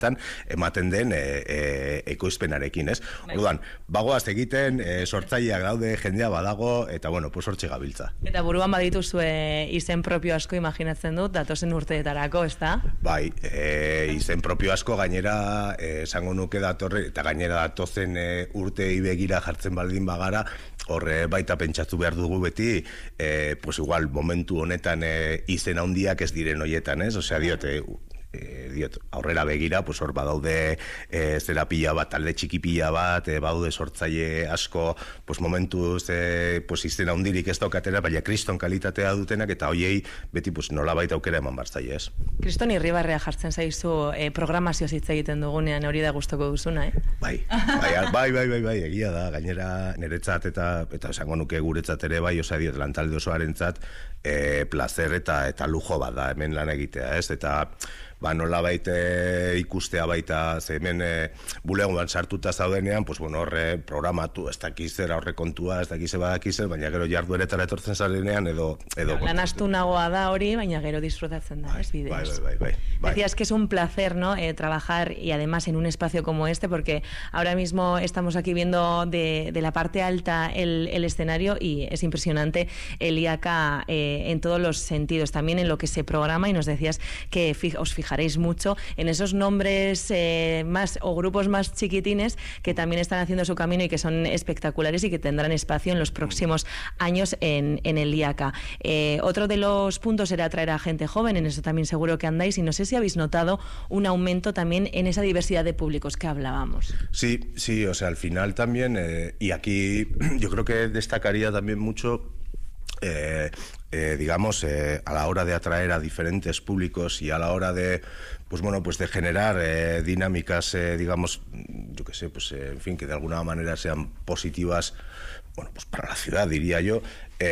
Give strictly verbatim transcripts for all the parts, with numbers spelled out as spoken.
ematen den e, e, ekoizpenarekin, ez? Orduan, bagoaz egiten, e, sortzaileak daude, jendea badago, eta bueno, pues hortxe gabiltza. Eta buruan badituzue izen propio asko imaginatzen dut, datozen urteetarako, ez da? Bai, e, izen propio asko gainera, e, esango nuke datorre, eta gainera datozen e, urtei begira jartzen baldin bagara, horre baita pentsatu behar dugu beti, e, pues igual momentu honetan e, izen handiak ez diren hoietan, ez? Osea, diote, E, diot, aurrera begira, pues hor badaude e, zera pila bat, talde txiki pila bat, e, badaude sortzaile asko, pues momentuz e, pues izena hundirik ez daukatera, baina kriston kalitatea dutenak, eta hoiei beti pues nola baita aukera eman bartzaile, ez? Kriston irribarrea jartzen zaizu e, programazio hitz egiten dugunean, hori da gustoko duzuna, eh? Bai, bai, bai, bai, bai, bai, egia da, gainera niretzat eta, eta esango nuke guretzat ere bai, osea diot, lantalde osoarentzat e, placer eta, eta lujo bat da hemen lan egitea, ez? Eta ba, nola baita ikustea baita, ze hemen e, bulegoan sartuta zaudenean, pues, bueno, horre programatu, ez dakizera horre kontua, ez dakize badakizer, baina gero jardueretara etortzen zarenean, edo... edo no, lan astu nagoa da hori, baina gero disfrutatzen da, bai, es videos. Bai, bai, bai, bai. Decías que es un placer, ¿no? Eh, trabajar y además en un espacio como este, porque ahora mismo estamos aquí viendo de, de la parte alta el, el escenario y es impresionante el I A K eh, en todos los sentidos, también en lo que se programa, y nos decías que fij, os fijaréis mucho en esos nombres eh, más o grupos más chiquitines que también están haciendo su camino y que son espectaculares y que tendrán espacio en los próximos años en, en el I A K. Eh, otro de los puntos era atraer a gente joven, en eso también seguro que andáis, y no sé si habéis notado un aumento también en esa diversidad de públicos que hablábamos. Sí, sí, o sea, al final también, eh, y aquí yo creo que destacaría también mucho Eh, eh, digamos, eh, a la hora de atraer a diferentes públicos y a la hora de, pues bueno, pues de generar eh, dinámicas, eh, digamos, yo qué sé, pues eh, en fin, que de alguna manera sean positivas, bueno, pues para la ciudad, diría yo.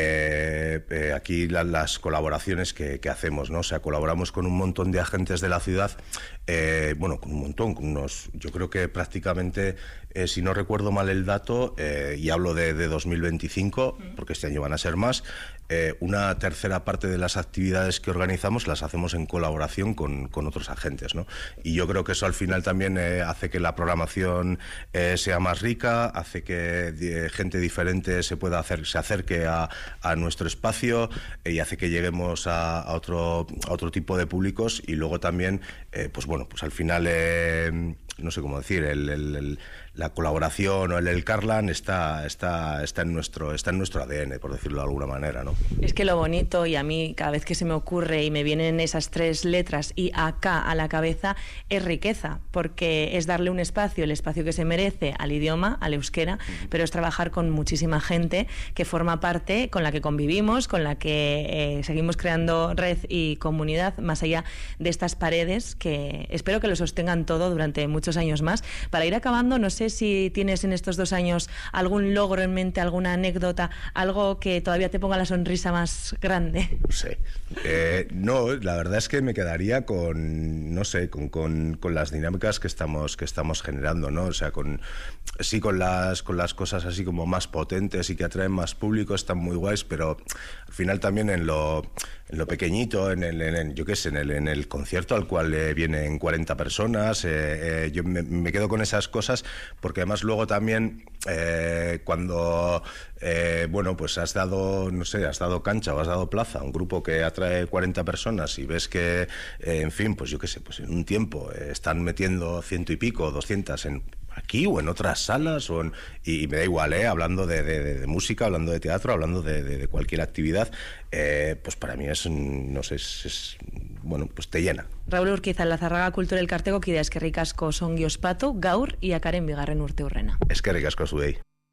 Eh, eh, aquí la, las colaboraciones que, que hacemos, ¿no? O sea, colaboramos con un montón de agentes de la ciudad, eh, bueno, con un montón, con unos, yo creo que prácticamente, eh, si no recuerdo mal el dato, eh, y hablo de, de dos mil veinticinco, porque este año van a ser más, eh, una tercera parte de las actividades que organizamos las hacemos en colaboración con, con otros agentes, ¿no? Y yo creo que eso al final también eh, hace que la programación eh, sea más rica, hace que eh, gente diferente se pueda hacer, se acerque a a nuestro espacio eh, y hace que lleguemos a, a, otro, a otro tipo de públicos, y luego también, eh, pues bueno, pues al final, eh, no sé cómo decir, el, el, el, la colaboración o el, el Carland está, está, está, en nuestro, está en nuestro A D N, por decirlo de alguna manera, ¿no? Es que lo bonito, y a mí cada vez que se me ocurre y me vienen esas tres letras I A K a la cabeza, es riqueza, porque es darle un espacio, el espacio que se merece al idioma, al euskera, uh-huh. pero es trabajar con muchísima gente que forma parte, con la que convivimos, con la que eh, seguimos creando red y comunidad, más allá de estas paredes, que espero que lo sostengan todo durante muchos años más. Para ir acabando, no sé si tienes en estos dos años algún logro en mente, alguna anécdota, algo que todavía te ponga la sonrisa más grande. No sé. Eh, no, la verdad es que me quedaría con, no sé, con, con, con las dinámicas que estamos, que estamos generando, ¿no? O sea, con sí con las, con las cosas así como más potentes y que atraen más público, están muy guays, pero al final también en lo, en lo pequeñito, en el, en el, yo qué sé, en el, en el concierto al cual eh, vienen cuarenta personas, eh, eh, yo me, me quedo con esas cosas, porque además luego también eh, cuando eh, bueno, pues has dado, no sé, has dado cancha o has dado plaza a un grupo que atrae cuarenta personas y ves que, eh, en fin, pues yo qué sé, pues en un tiempo eh, están metiendo ciento y pico, doscientas en aquí o en otras salas, o en, y, y me da igual, ¿eh? Hablando de, de, de, de música, hablando de teatro, hablando de, de, de cualquier actividad, eh, pues para mí es, no sé, es, es, bueno, pues te llena. Raúl Urquiza, Lazarraga Kultura Elkarteko kidea, eskerrik asko songi ospatu, gaur iakaren bigarren urte hurrena. Eskerrik asko zuei.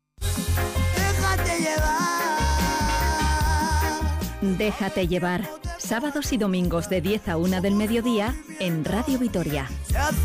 Déjate llevar. Déjate llevar. Sábados y domingos de diez a una del mediodía en Radio Vitoria.